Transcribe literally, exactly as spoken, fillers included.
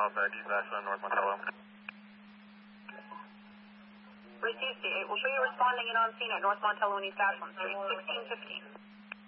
Alpha, East Ashland, North Montello. Received C eight. We'll show you responding in on scene at North Montello and East Ashland Street, sixteen fifteen.